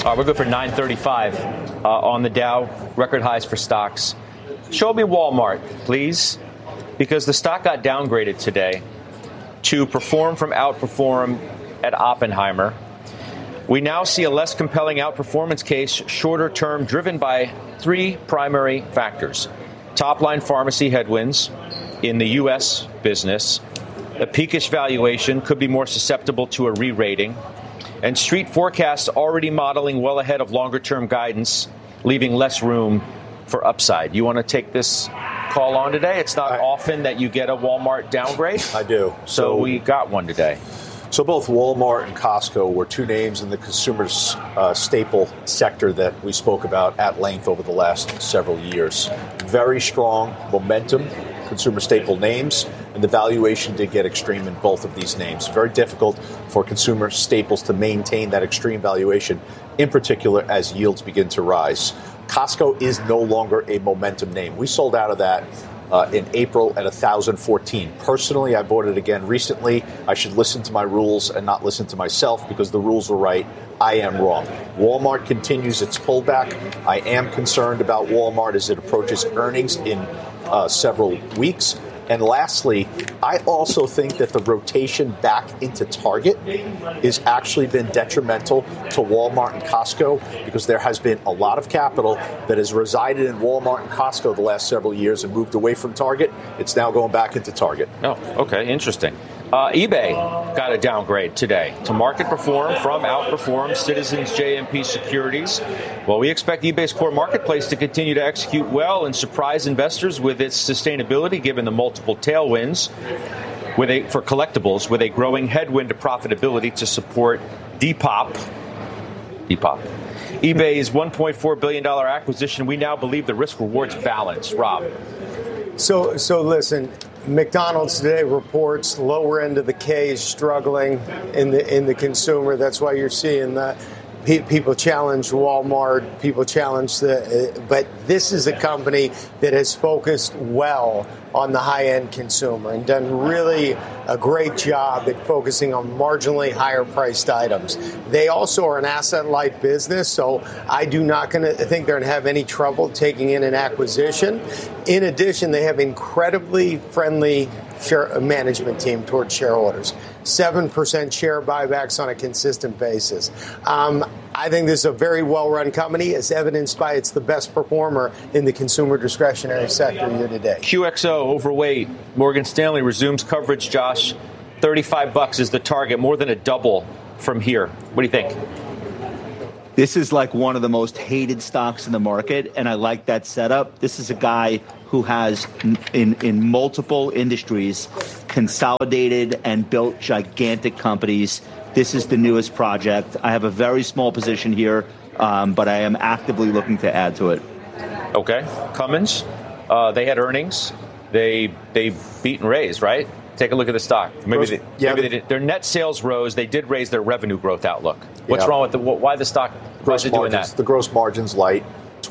We're good for 935 on the Dow. Record highs for stocks. Show me Walmart, please, because the stock got downgraded today to perform from outperform at Oppenheimer. We now see a less compelling outperformance case shorter term, driven by three primary factors. Top-line pharmacy headwinds in the U.S. business. A peakish valuation could be more susceptible to a re-rating. And street forecasts already modeling well ahead of longer-term guidance, leaving less room for upside. You want to take this call on today? It's not often that you get a Walmart downgrade. I do. So we got one today. So both Walmart and Costco were two names in the consumer staple sector that we spoke about at length over the last several years. Very strong momentum, consumer staple names, and the valuation did get extreme in both of these names. Very difficult for consumer staples to maintain that extreme valuation, in particular as yields begin to rise. Costco is no longer a momentum name. We sold out of that in April at 1,014. Personally, I bought it again recently. I should listen to my rules and not listen to myself because the rules were right. I am wrong. Walmart continues its pullback. I am concerned about Walmart as it approaches earnings in several weeks. And lastly, I also think that the rotation back into Target has actually been detrimental to Walmart and Costco because there has been a lot of capital that has resided in Walmart and Costco the last several years and moved away from Target. It's now going back into Target. Oh, okay. Interesting. eBay got a downgrade today to market perform from outperform Citizens JMP Securities. Well, we expect eBay's core marketplace to continue to execute well and surprise investors with its sustainability, given the multiple tailwinds for collectibles, with a growing headwind to profitability to support Depop. eBay's $1.4 billion acquisition, we now believe the risk-rewards balance. Rob. So listen, McDonald's today reports lower end of the K is struggling in the consumer. That's why you're seeing the people challenge Walmart, people challenge but this is a company that has focused well on the high-end consumer and done really a great job at focusing on marginally higher priced items. They also are an asset-light business, so I do not think they're going to have any trouble taking in an acquisition. In addition, they have incredibly friendly management team towards shareholders. 7% share buybacks on a consistent basis. I think this is a very well-run company, as evidenced by it's the best performer in the consumer discretionary sector year to date. QXO, overweight. Morgan Stanley resumes coverage, Josh. $35 is the target, more than a double from here. What do you think? This is like one of the most hated stocks in the market, and I like that setup. This is a guy who has, in multiple industries, consolidated and built gigantic companies. This is the newest project. I have a very small position here, but I am actively looking to add to it. Okay. Cummins, they had earnings. They beat and raised, right? Take a look at the stock. Maybe they did. Their net sales rose. They did raise their revenue growth outlook. What's wrong with why the stock? Why is it doing that? The gross margin's light,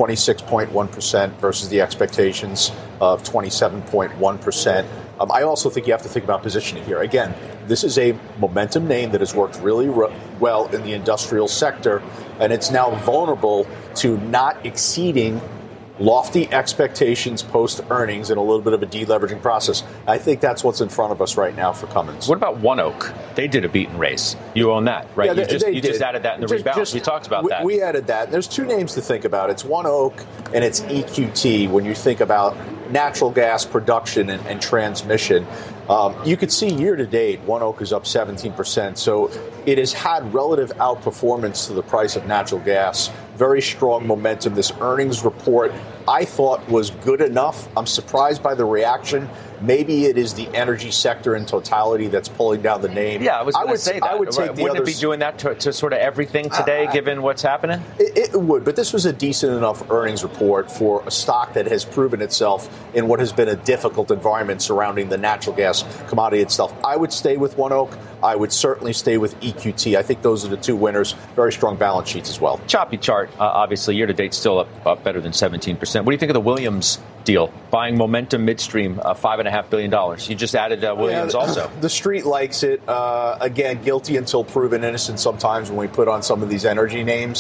26.1% versus the expectations of 27.1%. I also think you have to think about positioning here. Again, this is a momentum name that has worked really well in the industrial sector, and it's now vulnerable to not exceeding lofty expectations post-earnings and a little bit of a deleveraging process. I think that's what's in front of us right now for Cummins. What about ONEOK? They did a beat and raise. You own that, right? Yeah, you just added that in the rebalance. We talked about that. We added that. There's two names to think about. It's ONEOK and it's EQT when you think about natural gas production and transmission. You could see year to date, ONEOK is up 17%. So it has had relative outperformance to the price of natural gas. Very strong momentum. This earnings report, I thought, was good enough. I'm surprised by the reaction. Maybe it is the energy sector in totality that's pulling down the name. Yeah, I was going to say that. I would take Wouldn't it be doing that to sort of everything today, given what's happening? It would, but this was a decent enough earnings report for a stock that has proven itself in what has been a difficult environment surrounding the natural gas commodity itself. I would stay with ONEOK. I would certainly stay with EQT. I think those are the two winners. Very strong balance sheets as well. Choppy chart, obviously, year to date still up better than 17%. What do you think of the Williams deal? Buying Momentum Midstream, $5.5 billion. You just added Williams also. The street likes it. Again, guilty until proven innocent sometimes when we put on some of these energy names.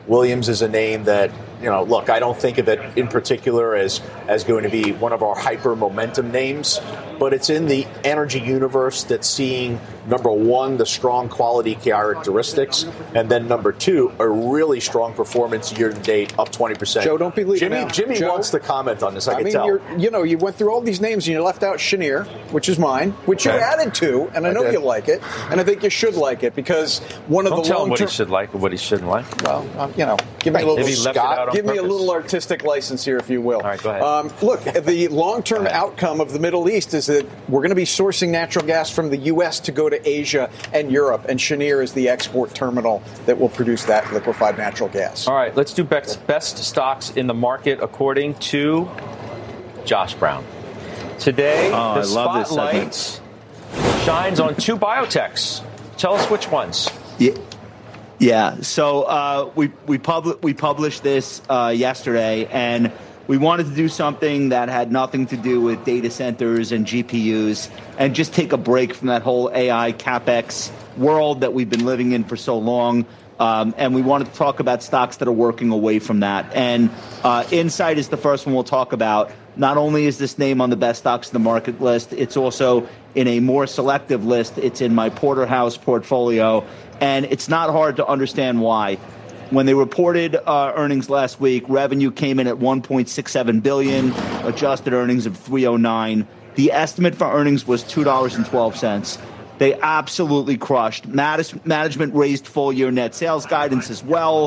Williams is a name that, look, I don't think of it in particular as going to be one of our hyper momentum names, but it's in the energy universe that's seeing, number one, the strong quality characteristics, and then number two, a really strong performance year to date, up 20%. Joe, don't be leaving. Jimmy wants to comment on this. I can tell. You went through all these names and you left out Cheniere, which is mine, which you added to, and I know you like it, and I think you should like it because one of the long-term. Don't tell him what he should like or what he shouldn't like. Well, give me a little. Maybe he left it out on Give me a purpose. little artistic license here, if you will. All right, go ahead. Look, the long-term outcome of the Middle East is that we're going to be sourcing natural gas from the U.S. to go to Asia and Europe, and Cheniere is the export terminal that will produce that liquefied natural gas. All right, let's do best stocks in the market according to Josh Brown. Today, the spotlight shines on two biotechs. Tell us which ones. Yeah. So we published this yesterday, and we wanted to do something that had nothing to do with data centers and GPUs, and just take a break from that whole AI CapEx world that we've been living in for so long. And we wanted to talk about stocks that are working away from that. And Insight is the first one we'll talk about. Not only is this name on the best stocks in the market list, it's also in a more selective list. It's in my Porterhouse portfolio, and it's not hard to understand why. When they reported earnings last week, revenue came in at $1.67 billion, adjusted earnings of $309. The estimate for earnings was $2.12. They absolutely crushed. Management raised full-year net sales guidance as well.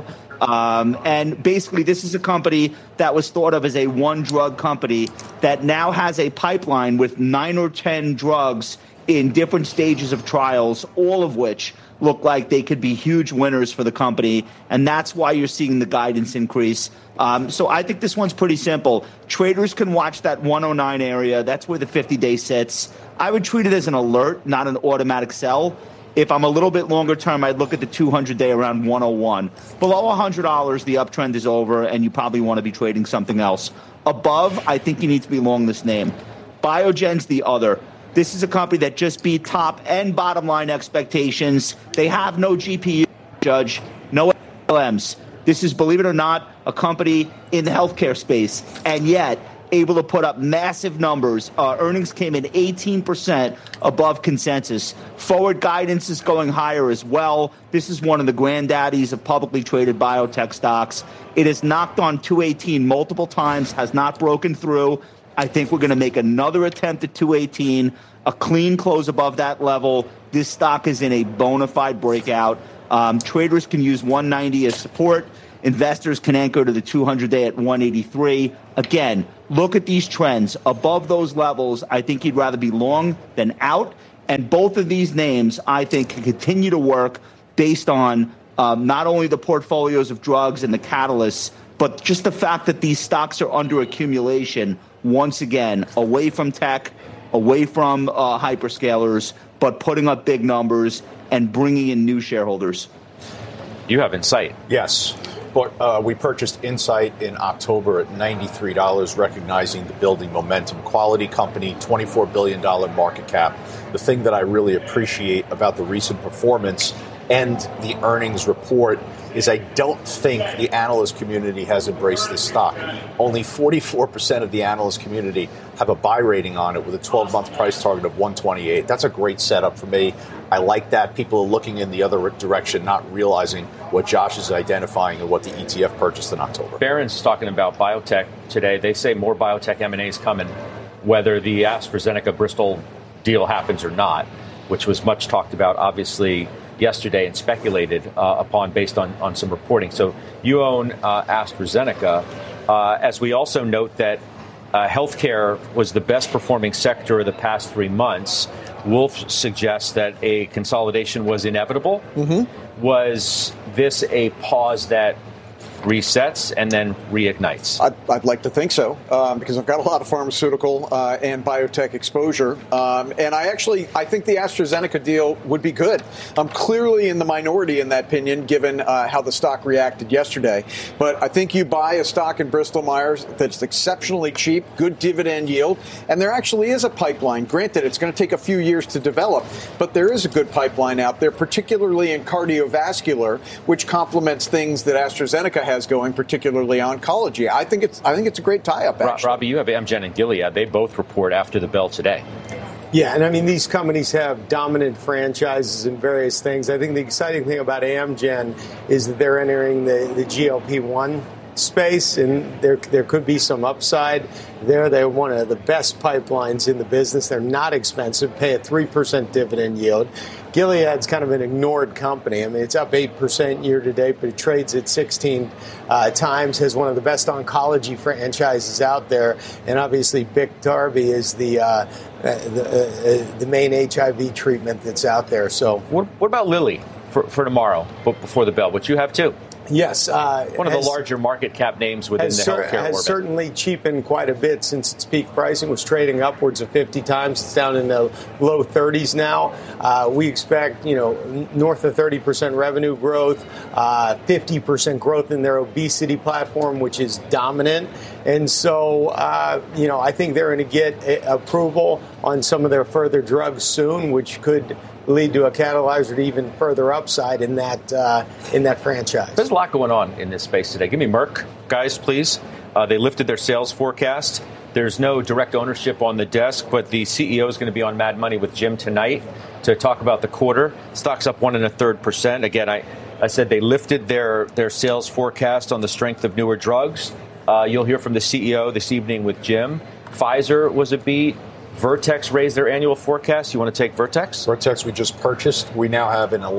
And basically, this is a company that was thought of as a one-drug company that now has a pipeline with 9 or 10 drugs in different stages of trials, all of which look like they could be huge winners for the company. And that's why you're seeing the guidance increase. So I think this one's pretty simple. Traders can watch that 109 area. That's where the 50-day sits. I would treat it as an alert, not an automatic sell. If I'm a little bit longer term, I'd look at the 200-day around 101. Below $100, the uptrend is over, and you probably want to be trading something else. Above, I think you need to be long this name. Biogen's the other. This is a company that just beat top and bottom line expectations. They have no GPU, Judge, no LMs. This is, believe it or not, a company in the healthcare space, and yet able to put up massive numbers. Earnings came in 18% above consensus. Forward guidance is going higher as well. This is one of the granddaddies of publicly traded biotech stocks. It has knocked on 218 multiple times, has not broken through. I think we're going to make another attempt at 218, a clean close above that level. This stock is in a bona fide breakout. Traders can use 190 as support. Investors can anchor to the 200-day at 183. Again, look at these trends. Above those levels, I think you'd rather be long than out. And both of these names, I think, can continue to work based on not only the portfolios of drugs and the catalysts, but just the fact that these stocks are under accumulation, once again, away from tech, away from hyperscalers, but putting up big numbers and bringing in new shareholders. You have Insight. Yes. But we purchased Insight in October at $93, recognizing the building momentum. Quality company, $24 billion market cap. The thing that I really appreciate about the recent performance and the earnings report is I don't think the analyst community has embraced this stock. Only 44% of the analyst community have a buy rating on it with a 12-month price target of 128. That's a great setup for me. I like that. People are looking in the other direction, not realizing what Josh is identifying and what the ETF purchased in October. Barron's talking about biotech today. They say more biotech M&As coming, whether the AstraZeneca-Bristol deal happens or not, which was much talked about, obviously, yesterday and speculated upon based on some reporting. So you own AstraZeneca. As we also note that healthcare was the best performing sector of the past 3 months. Wolf suggests that a consolidation was inevitable. Mm-hmm. Was this a pause that resets and then reignites? I'd like to think so, because I've got a lot of pharmaceutical and biotech exposure. And I think the AstraZeneca deal would be good. I'm clearly in the minority in that opinion, given how the stock reacted yesterday. But I think you buy a stock in Bristol Myers that's exceptionally cheap, good dividend yield, and there actually is a pipeline. Granted, it's going to take a few years to develop, but there is a good pipeline out there, particularly in cardiovascular, which complements things that AstraZeneca has going, particularly oncology. I think it's a great tie-up, actually. Robbie, you have Amgen and Gilead. They both report after the bell today. Yeah, and I mean, these companies have dominant franchises in various things. I think the exciting thing about Amgen is that they're entering the GLP-1 space, and there could be some upside there. They're one of the best pipelines in the business. They're not expensive, pay a 3% dividend yield. Gilead's kind of an ignored company. I mean, it's up 8% year to date, but it trades at 16 times, has one of the best oncology franchises out there, and obviously Biktarvy is the main HIV treatment that's out there. So, what about Lilly for tomorrow, before the bell, which you have too? Yes. One of the larger market cap names within the healthcare orbit. Has certainly cheapened quite a bit since its peak pricing. Was trading upwards of 50 times. It's down in the low 30s now. We expect, north of 30% revenue growth, 50% growth in their obesity platform, which is dominant. And so, I think they're going to get approval on some of their further drugs soon, which could lead to a catalyzer to even further upside in that franchise. There's a lot going on in this space today. Give me Merck, guys, please. They lifted their sales forecast. There's no direct ownership on the desk, but the CEO is going to be on Mad Money with Jim tonight to talk about the quarter. Stock's up 1.33%. Again, I said they lifted their sales forecast on the strength of newer drugs. You'll hear from the CEO this evening with Jim. Pfizer was a beat. Vertex raised their annual forecast. You want to take Vertex? Vertex we just purchased. We now have an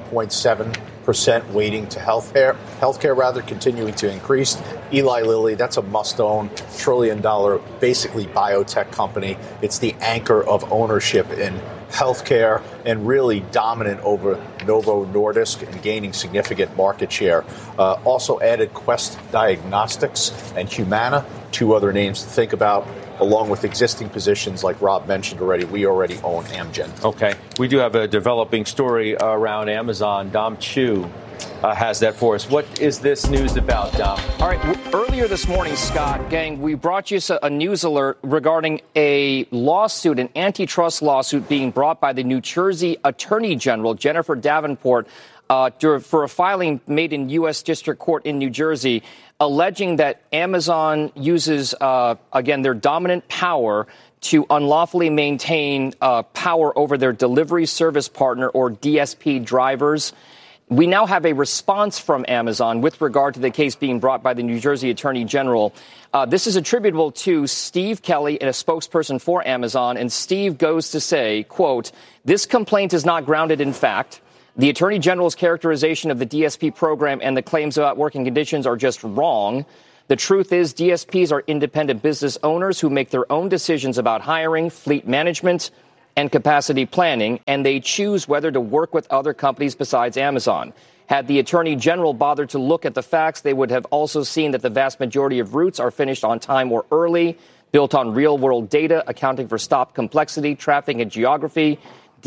11.7% weighting to healthcare, continuing to increase. Eli Lilly, that's a must-own, $1 trillion, basically biotech company. It's the anchor of ownership in healthcare and really dominant over Novo Nordisk and gaining significant market share. Also added Quest Diagnostics and Humana, two other names to think about. Along with existing positions like Rob mentioned already, we already own Amgen. Okay. We do have a developing story around Amazon. Dom Chu has that for us. What is this news about, Dom? All right. Earlier this morning, Scott, gang, we brought you a news alert regarding a lawsuit, an antitrust lawsuit being brought by the New Jersey Attorney General, Jennifer Davenport, for a filing made in U.S. District Court in New Jersey, alleging that Amazon uses, again, their dominant power to unlawfully maintain power over their delivery service partner, or DSP, drivers. We now have a response from Amazon with regard to the case being brought by the New Jersey Attorney General. This is attributable to Steve Kelly, a spokesperson for Amazon, and Steve goes to say, quote, "This complaint is not grounded in fact. The Attorney General's characterization of the DSP program and the claims about working conditions are just wrong. The truth is DSPs are independent business owners who make their own decisions about hiring, fleet management, and capacity planning, and they choose whether to work with other companies besides Amazon. Had the Attorney General bothered to look at the facts, they would have also seen that the vast majority of routes are finished on time or early, built on real-world data, accounting for stop complexity, traffic, and geography.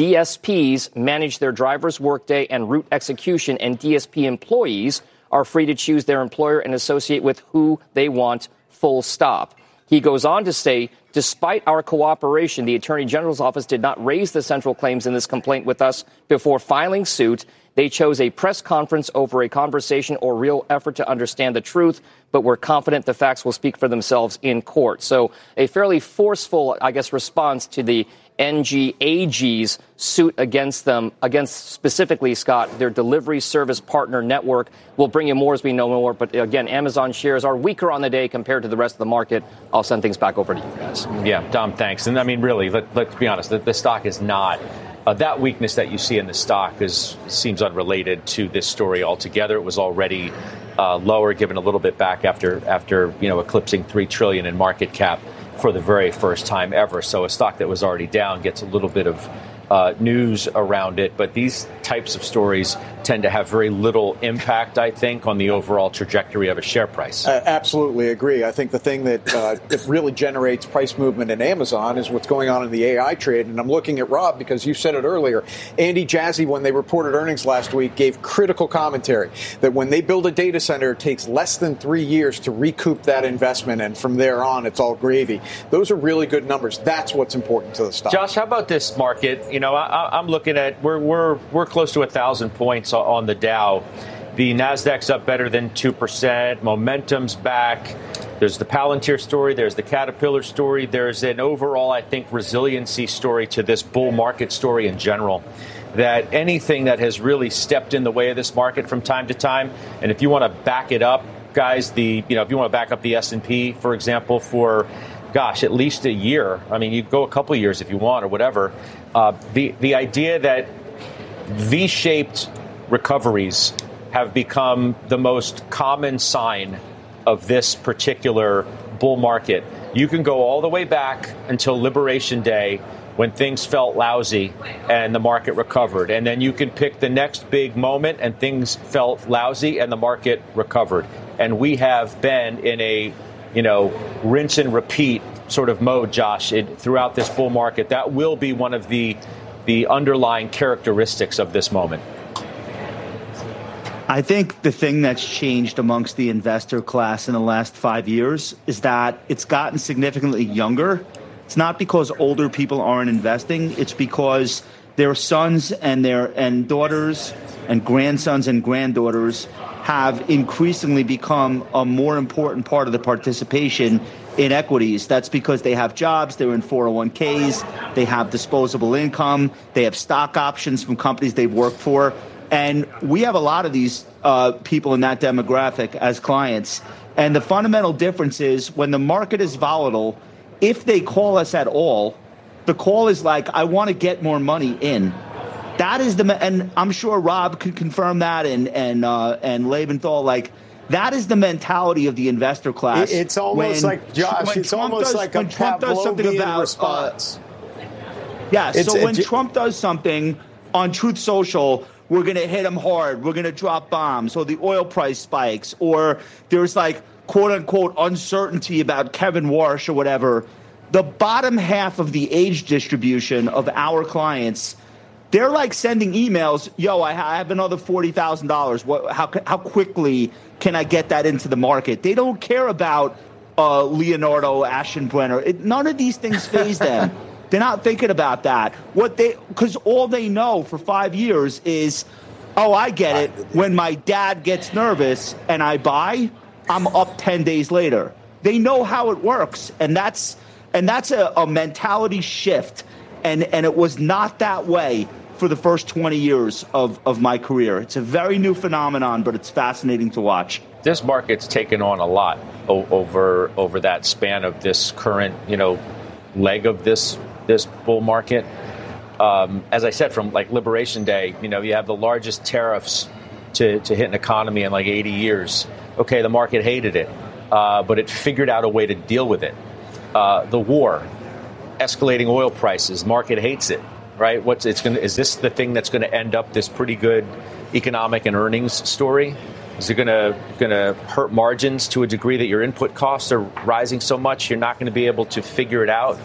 DSPs manage their driver's workday and route execution, and DSP employees are free to choose their employer and associate with who they want, full stop." He goes on to say, "Despite our cooperation, the Attorney General's office did not raise the central claims in this complaint with us before filing suit. They chose a press conference over a conversation or real effort to understand the truth, but we're confident the facts will speak for themselves in court." So a fairly forceful, response to the NGAG's suit against them, against specifically, Scott, their delivery service partner network. We'll bring you more as we know more. But again, Amazon shares are weaker on the day compared to the rest of the market. I'll send things back over to you guys. Yeah, Dom, thanks. And I mean, really, let's be honest, the stock is not. That weakness that you see in the stock seems unrelated to this story altogether. It was already lower, given a little bit back after eclipsing $3 trillion in market cap for the very first time ever. So a stock that was already down gets a little bit of news around it. But these types of stories tend to have very little impact, I think, on the overall trajectory of a share price. Absolutely agree. I think the thing that that really generates price movement in Amazon is what's going on in the AI trade. And I'm looking at Rob because you said it earlier. Andy Jassy, when they reported earnings last week, gave critical commentary that when they build a data center, it takes less than 3 years to recoup that investment. And from there on, it's all gravy. Those are really good numbers. That's what's important to the stock. Josh, how about this market? You know, I'm looking at we're close to 1,000 points on the Dow. The Nasdaq's up better than 2%. Momentum's back. There's the Palantir story. There's the Caterpillar story. There's an overall, I think, resiliency story to this bull market story in general. That anything that has really stepped in the way of this market from time to time, and if you want to back it up, guys, if you want to back up the S&P, for example, for at least a year. I mean, you go a couple of years if you want or whatever. The idea that V-shaped recoveries have become the most common sign of this particular bull market. You can go all the way back until Liberation Day when things felt lousy and the market recovered. And then you can pick the next big moment and things felt lousy and the market recovered. And we have been in a rinse and repeat sort of mode, Josh, throughout this bull market. That will be one of the underlying characteristics of this moment. I think the thing that's changed amongst the investor class in the last 5 years is that it's gotten significantly younger. It's not because older people aren't investing. It's because their sons and daughters and grandsons and granddaughters have increasingly become a more important part of the participation in equities. That's because they have jobs, they're in 401ks, they have disposable income, they have stock options from companies they've worked for. And we have a lot of these people in that demographic as clients. And the fundamental difference is when the market is volatile, if they call us at all, the call is like, I want to get more money in. That is and I'm sure Rob could confirm that and Leventhal, like, that is the mentality of the investor class. It's almost like, Josh, it's almost like a Pavlovian response. When Trump does something on Truth Social, we're going to hit him hard, we're going to drop bombs, or the oil price spikes, or there's like, quote unquote, uncertainty about Kevin Warsh or whatever. The bottom half of the age distribution of our clients, they're like sending emails, yo, I have another $40,000. How quickly can I get that into the market? They don't care about Leonardo Aschenbrenner. None of these things faze them. They're not thinking about that. Because all they know for 5 years is, oh, I get it. When my dad gets nervous and I buy, I'm up 10 days later. They know how it works, and that's a mentality shift. And it was not that way for the first 20 years of my career. It's a very new phenomenon, but it's fascinating to watch. This market's taken on a lot over that span of this current, leg of this bull market. As I said, from like Liberation Day, you have the largest tariffs to hit an economy in like 80 years. Okay, the market hated it, but it figured out a way to deal with it. The war, escalating oil prices, market hates it, right? Is this the thing that's going to end up this pretty good economic and earnings story? Is it going to hurt margins to a degree that your input costs are rising so much you're not going to be able to figure it out?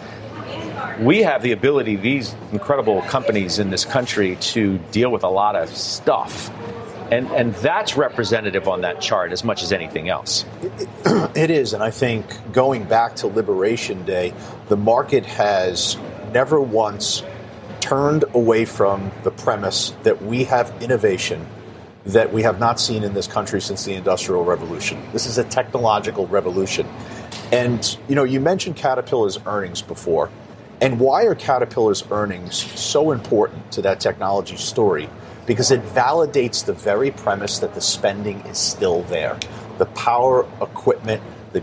We have the ability, these incredible companies in this country, to deal with a lot of stuff. And that's representative on that chart as much as anything else. It is. And I think going back to Liberation Day, the market has never once turned away from the premise that we have innovation that we have not seen in this country since the Industrial Revolution. This is a technological revolution. And, you mentioned Caterpillar's earnings before. And why are Caterpillar's earnings so important to that technology story? Because it validates the very premise that the spending is still there. The power equipment,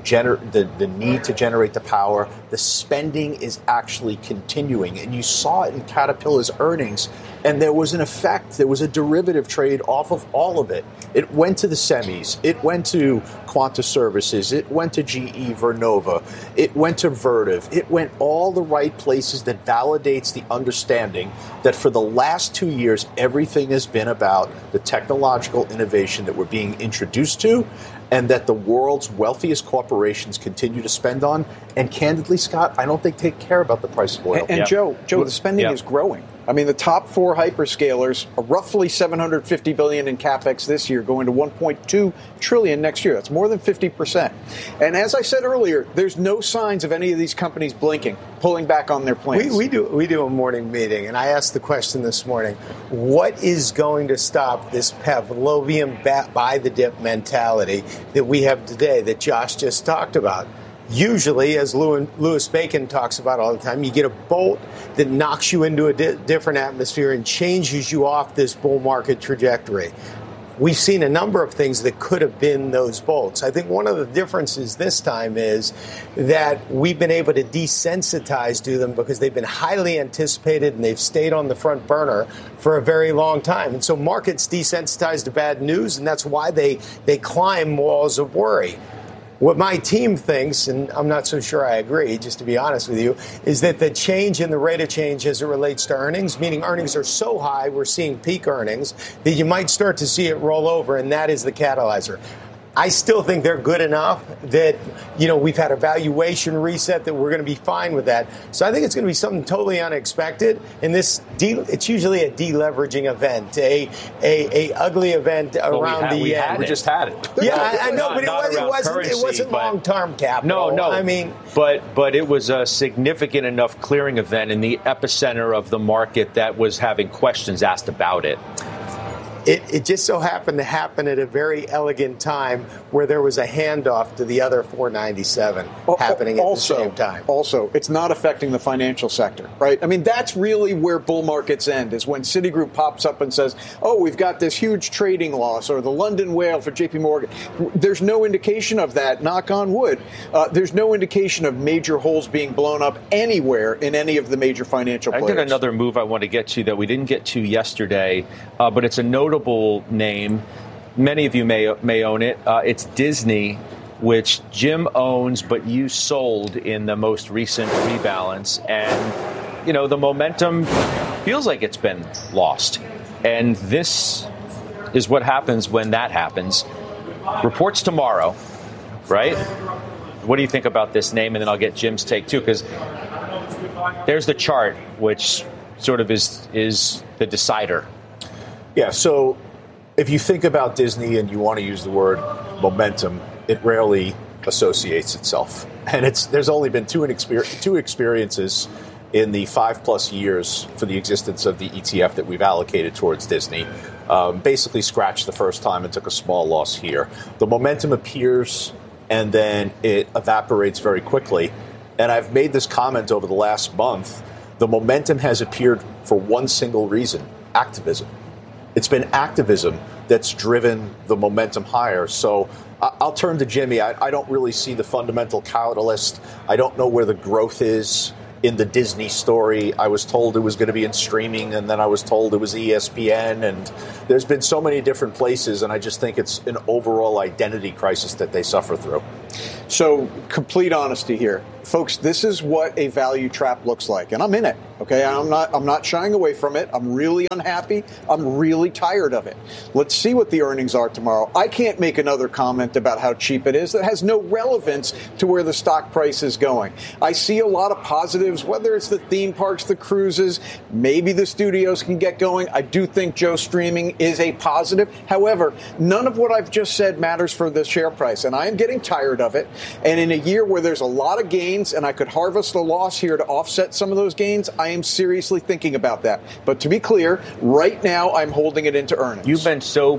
the need to generate the power, the spending is actually continuing. And you saw it in Caterpillar's earnings. And there was an effect. There was a derivative trade off of all of it. It went to the semis. It went to Quanta Services. It went to GE Vernova. It went to Vertiv. It went all the right places that validates the understanding that for the last 2 years, everything has been about the technological innovation that we're being introduced to and that the world's wealthiest corporations continue to spend on. And candidly, Scott, I don't think they care about the price of oil. And Joe, the spending is growing. I mean, the top 4 hyperscalers are roughly $750 billion in capex this year, going to $1.2 trillion next year. That's more than 50%. And as I said earlier, there's no signs of any of these companies blinking, pulling back on their plans. We do a morning meeting, and I asked the question this morning: what is going to stop this Pavlovian buy the dip mentality that we have today that Josh just talked about? Usually, as Louis Bacon talks about all the time, you get a bolt that knocks you into a different atmosphere and changes you off this bull market trajectory. We've seen a number of things that could have been those bolts. I think one of the differences this time is that we've been able to desensitize to them because they've been highly anticipated and they've stayed on the front burner for a very long time. And so markets desensitize to bad news, and that's why they climb walls of worry. What my team thinks, and I'm not so sure I agree, just to be honest with you, is that the change in the rate of change as it relates to earnings, meaning earnings are so high, we're seeing peak earnings, that you might start to see it roll over, and that is the catalyzer. I still think they're good enough that, we've had a valuation reset that we're going to be fine with that. So I think it's going to be something totally unexpected. And it's usually a deleveraging event, a ugly event around the end. We just had it. Yeah, I know, but it wasn't long-term capital. No. I mean, but it was a significant enough clearing event in the epicenter of the market that was having questions asked about it. It just so happened to happen at a very elegant time where there was a handoff to the other 497 happening at the same time. Also, it's not affecting the financial sector, right? I mean, that's really where bull markets end, is when Citigroup pops up and says, we've got this huge trading loss, or the London whale for JP Morgan. There's no indication of that, knock on wood. There's no indication of major holes being blown up anywhere in any of the major financial players. I got another move I want to get to that we didn't get to yesterday, but it's a notable name. Many of you may own it. It's Disney, which Jim owns, but you sold in the most recent rebalance. And, the momentum feels like it's been lost. And this is what happens when that happens. Reports tomorrow, right? What do you think about this name? And then I'll get Jim's take, too, because there's the chart, which sort of is the decider. Yeah, so if you think about Disney and you want to use the word momentum, it rarely associates itself. And there's only been two experiences in the 5+ years for the existence of the ETF that we've allocated towards Disney. Basically scratched the first time and took a small loss here. The momentum appears and then it evaporates very quickly. And I've made this comment over the last month. The momentum has appeared for one single reason: activism. It's been activism that's driven the momentum higher. So I'll turn to Jimmy. I don't really see the fundamental catalyst. I don't know where the growth is in the Disney story. I was told it was going to be in streaming, and then I was told it was ESPN. And there's been so many different places, and I just think it's an overall identity crisis that they suffer through. So, complete honesty here. Folks, this is what a value trap looks like, and I'm in it. Okay, I'm not shying away from it. I'm really unhappy. I'm really tired of it. Let's see what the earnings are tomorrow. I can't make another comment about how cheap it is. That has no relevance to where the stock price is going. I see a lot of positives, whether it's the theme parks, the cruises, maybe the studios can get going. I do think Joe streaming is a positive. However, none of what I've just said matters for the share price, and I am getting tired of it. And in a year where there's a lot of gains and I could harvest a loss here to offset some of those gains, I am seriously thinking about that. But to be clear, right now I'm holding it into earnings. You've been so